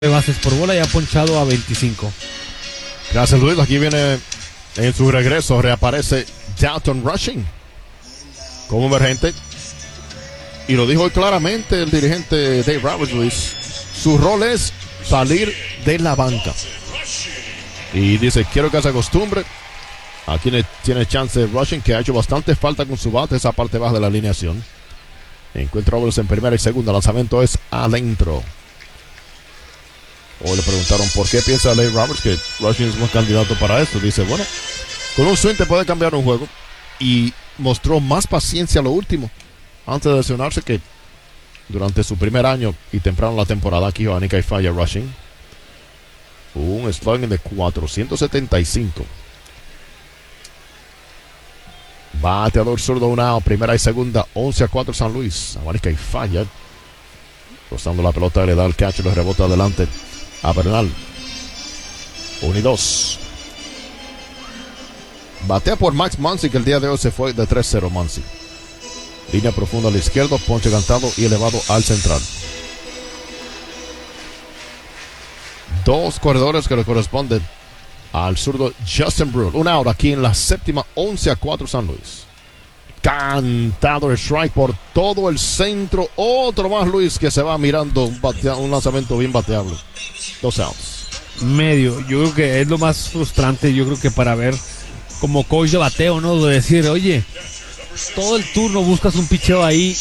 de bases por bola y ha ponchado a 25. Gracias, Luis. Aquí viene en su regreso, reaparece Dalton Rushing como emergente. Y lo dijo hoy claramente el dirigente Dave Roberts, Luis. Su rol es salir de la banca. Y dice, quiero que se acostumbre. Aquí tiene chance Rushing, que ha hecho bastante falta con su bate, esa parte baja de la alineación. Encuentra Roberts en primera y segunda. Lanzamiento es adentro. Hoy le preguntaron por qué piensa Dave Roberts que Rushing es un candidato para esto. Dice, bueno, con un swing te puede cambiar un juego. Y mostró más paciencia a lo último, antes de lesionarse, que durante su primer año y temprano en la temporada. Aquí Anika y falla Rushing. Un slugging de 475. Bateador zurdo, una out, primera y segunda, 11-4 San Luis. Abanica y falla. Rozando la pelota, le da el catch y lo rebota adelante a Bernal. 1-2. Batea por Max Muncy, que el día de hoy se fue de 3-0 Muncy. Línea profunda a la izquierda, ponche cantado y elevado al central. Dos corredores que le corresponden al zurdo Justin Brewer. Un out aquí en la séptima, 11-4 San Luis. Cantado el strike por todo el centro. Otro más, Luis, que se va mirando un lanzamiento bien bateable. 2 outs. Medio. Yo creo que es lo más frustrante. Yo creo que para ver como coach de bateo, ¿no? De decir, oye, todo el turno buscas un picheo ahí